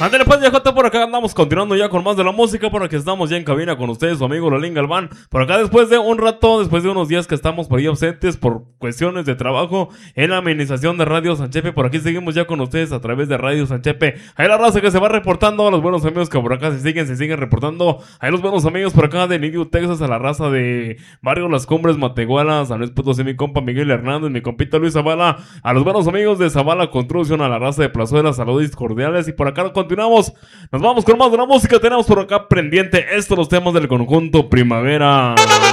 Ándale pues, viejota, por acá andamos continuando ya con más de la música, por aquí estamos ya en cabina con ustedes, su amigo Lolín Galván. Por acá después de un rato, después de unos días que estamos por ahí ausentes por cuestiones de trabajo en la administración de Radio Sanchepe, por aquí seguimos ya con ustedes a través de Radio Sanchepe. Ahí la raza que se va reportando, a los buenos amigos que por acá se siguen reportando. Ahí los buenos amigos por acá de New Texas, a la raza de Barrio Las Cumbres, Matehuala, San Luis Potosí, mi compa Miguel Hernández, mi compita Luis Zavala, a los buenos amigos de Zavala Construcción, a la raza de Plazuela, saludos cordiales. Y por acá continuamos, nos vamos con más de la música. Tenemos por acá pendiente estos los temas del conjunto Primavera.